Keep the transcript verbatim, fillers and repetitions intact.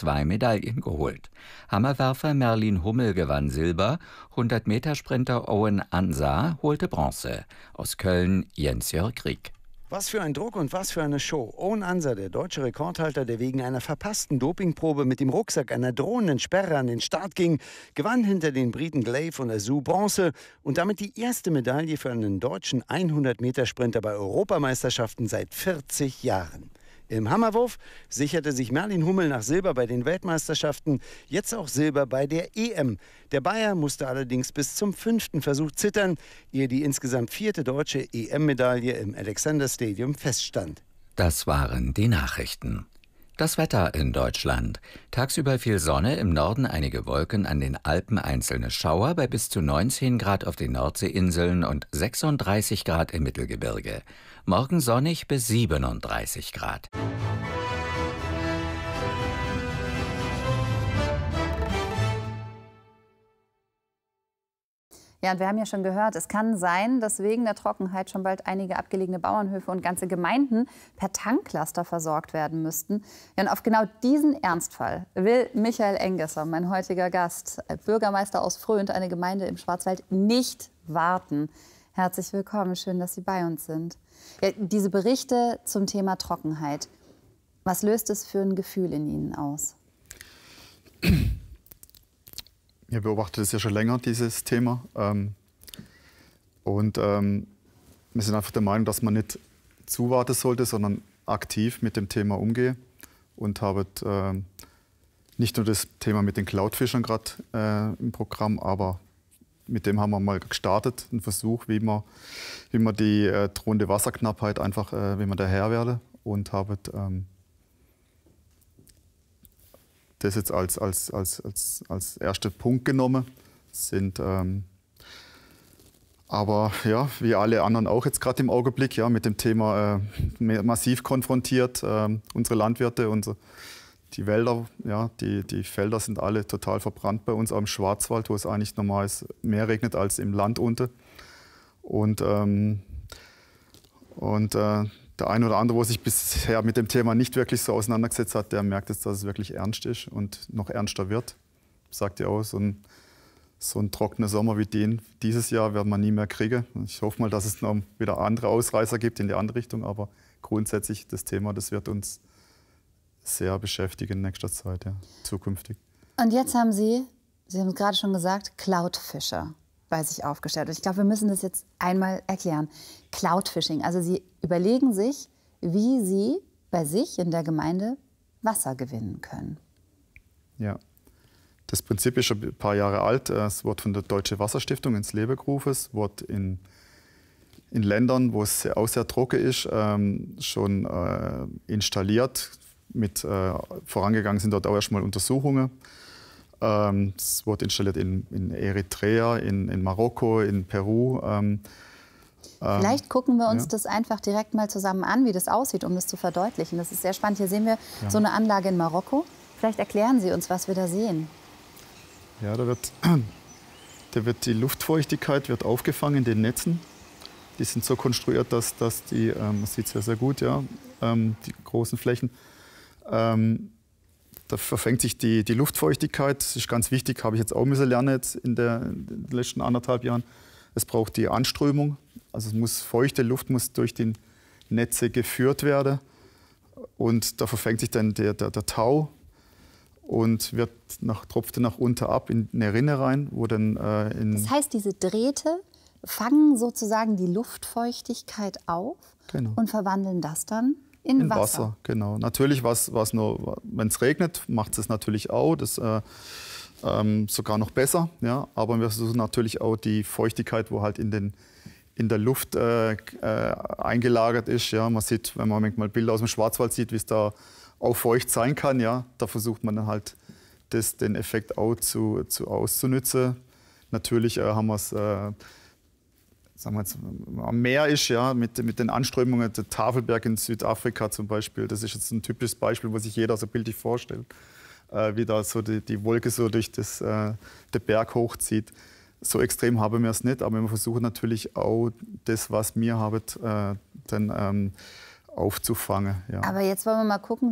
zwei Medaillen geholt. Hammerwerfer Merlin Hummel gewann Silber, hundert-Meter-Sprinter Owen Ansa holte Bronze. Aus Köln Jens-Jörg Rieck. Was für ein Druck und was für eine Show. Owen Ansa, der deutsche Rekordhalter, der wegen einer verpassten Dopingprobe mit dem Rucksack einer drohenden Sperre an den Start ging, gewann hinter den Briten Glaive und Azou Bronze und damit die erste Medaille für einen deutschen hundert-Meter-Sprinter bei Europameisterschaften seit vierzig Jahren. Im Hammerwurf sicherte sich Merlin Hummel nach Silber bei den Weltmeisterschaften, jetzt auch Silber bei der E M. Der Bayer musste allerdings bis zum fünften Versuch zittern, ehe die insgesamt vierte deutsche E M-Medaille im Alexander Stadium feststand. Das waren die Nachrichten. Das Wetter in Deutschland. Tagsüber viel Sonne, im Norden einige Wolken, an den Alpen einzelne Schauer, bei bis zu neunzehn Grad auf den Nordseeinseln und sechsunddreißig Grad im Mittelgebirge. Morgen sonnig bis siebenunddreißig Grad. Ja, und wir haben ja schon gehört, es kann sein, dass wegen der Trockenheit schon bald einige abgelegene Bauernhöfe und ganze Gemeinden per Tanklaster versorgt werden müssten. Ja, und auf genau diesen Ernstfall will Michael Engesser, mein heutiger Gast, Bürgermeister aus Fröhnt, eine Gemeinde im Schwarzwald, nicht warten. Herzlich willkommen, schön, dass Sie bei uns sind. Ja, diese Berichte zum Thema Trockenheit, was löst es für ein Gefühl in Ihnen aus? Ich beobachte das ja schon länger, dieses Thema. Ähm, und ähm, wir sind einfach der Meinung, dass man nicht zuwarten sollte, sondern aktiv mit dem Thema umgehen. Und haben äh, nicht nur das Thema mit den Cloudfischern gerade äh, im Programm, aber mit dem haben wir mal gestartet, einen Versuch, wie man, wie man die äh, drohende Wasserknappheit einfach, äh, wie man da Herr werde. Und haben ähm, das jetzt als, als, als, als, als ersten Punkt genommen. Sind ähm, aber ja, wie alle anderen auch jetzt gerade im Augenblick ja, mit dem Thema äh, massiv konfrontiert. Äh, unsere Landwirte, unsere, die Wälder, ja, die, die Felder sind alle total verbrannt bei uns, auch im Schwarzwald, wo es eigentlich normal ist, mehr regnet als im Land unten. Und, ähm, und äh, der eine oder andere, der sich bisher mit dem Thema nicht wirklich so auseinandergesetzt hat, der merkt jetzt, dass es wirklich ernst ist und noch ernster wird. Sagt ja auch, so ein, so ein trockener Sommer wie den dieses Jahr werden wir nie mehr kriegen. Ich hoffe mal, dass es noch wieder andere Ausreißer gibt in die andere Richtung, aber grundsätzlich das Thema, das wird uns sehr beschäftigen in nächster Zeit, ja, zukünftig. Und jetzt haben Sie, Sie haben es gerade schon gesagt, Cloudfisher bei sich aufgestellt. Und ich glaube, wir müssen das jetzt einmal erklären. Cloudfishing, also Sie überlegen sich, wie Sie bei sich in der Gemeinde Wasser gewinnen können. Ja, das Prinzip ist schon ein paar Jahre alt. Es wurde von der Deutschen Wasserstiftung ins Leben gerufen. Es wurde in, in Ländern, wo es auch sehr trocken ist, ähm, schon äh, installiert. Mit, äh, vorangegangen sind dort auch erstmal Untersuchungen. Ähm, es wurde installiert in, in Eritrea, in, in Marokko, in Peru. Ähm, Vielleicht gucken wir uns ja. das einfach direkt mal zusammen an, wie das aussieht, um das zu verdeutlichen. Das ist sehr spannend. Hier sehen wir ja. so eine Anlage in Marokko. Vielleicht erklären Sie uns, was wir da sehen. Ja, da wird, da wird die Luftfeuchtigkeit wird aufgefangen in den Netzen. Die sind so konstruiert, dass, dass die, ähm, man sieht es ja sehr gut, ja, ähm, die großen Flächen. Ähm, da verfängt sich die, die Luftfeuchtigkeit. Das ist ganz wichtig, habe ich jetzt auch müssen lernen jetzt in, der, in den letzten anderthalb Jahren. Es braucht die Anströmung. Also es muss, feuchte Luft muss durch die Netze geführt werden. Und da verfängt sich dann der, der, der Tau und wird nach, tropft nach unten ab in eine Rinne rein, wo dann äh, in Das heißt, diese Drähte fangen sozusagen die Luftfeuchtigkeit auf genau. und verwandeln das dann in, in Wasser. Wasser. Genau. Natürlich, was, was nur, wenn es regnet, macht es natürlich auch. Das, äh, ähm, sogar noch besser. Ja? Aber wir versuchen natürlich auch die Feuchtigkeit, wo halt in, den, in der Luft äh, äh, eingelagert ist. Ja? Man sieht, wenn man manchmal Bilder aus dem Schwarzwald sieht, wie es da auch feucht sein kann, ja? Da versucht man dann halt das, den Effekt auch zu, zu auszunutzen. Natürlich äh, haben wir es, äh, sagen wir jetzt, am Meer ist, ja, mit, mit den Anströmungen, der Tafelberg in Südafrika zum Beispiel, das ist jetzt ein typisches Beispiel, wo sich jeder so bildlich vorstellt, äh, wie da so die, die Wolke so durch das, äh, den Berg hochzieht. So extrem haben wir es nicht, aber wir versuchen natürlich auch das, was wir haben, äh, dann ähm, aufzufangen. Ja. Aber jetzt wollen wir mal gucken,